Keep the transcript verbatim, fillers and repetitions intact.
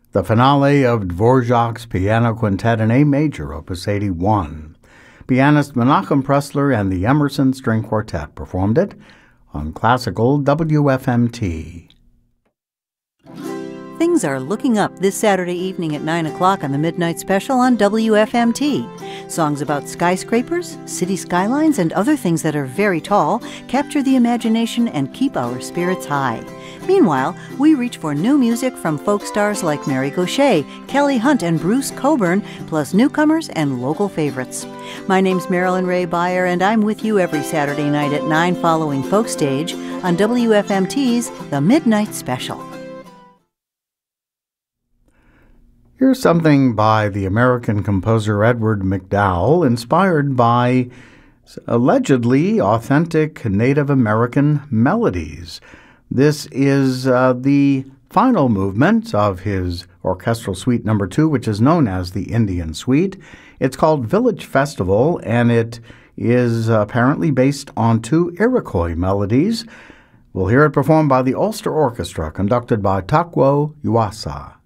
the finale of Dvorak's Piano Quintet in A Major, Opus eighty-one. Pianist Menachem Pressler and the Emerson String Quartet performed it on classical W F M T. Things are looking up this Saturday evening at nine o'clock on the Midnight Special on W F M T. Songs about skyscrapers, city skylines, and other things that are very tall capture the imagination and keep our spirits high. Meanwhile, we reach for new music from folk stars like Mary Gauthier, Kelly Hunt, and Bruce Cockburn, plus newcomers and local favorites. My name's Marilyn Ray Beyer, and I'm with you every Saturday night at nine following Folk Stage on W F M T's The Midnight Special. Here's something by the American composer Edward MacDowell, inspired by allegedly authentic Native American melodies. This is uh, the final movement of his orchestral suite number two, which is known as the Indian Suite. It's called Village Festival, and it is apparently based on two Iroquois melodies. We'll hear it performed by the Ulster Orchestra, conducted by Takwo Yuasa.